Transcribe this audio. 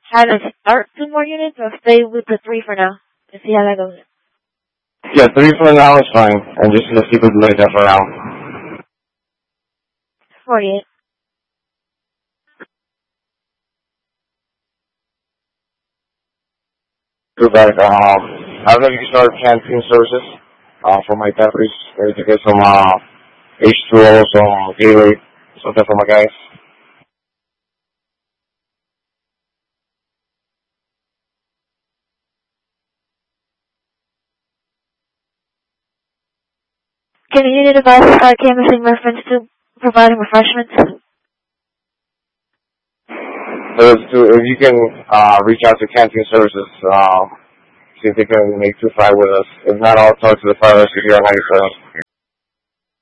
Have us start 2 more units or stay with the 3 for now and see how that goes? Yeah, 3 for now is fine, and just let's keep it like that for now. 48. Go back. I don't know if you can start canteen services for my peppers. Maybe to get some H2O, some Gatorade, something for my guys. Can you unit advise start canvassing reference to providing refreshments? But if you can reach out to canteen services, see if they can make 2-5 with us. If not, I'll talk to the fire rescue here on 97.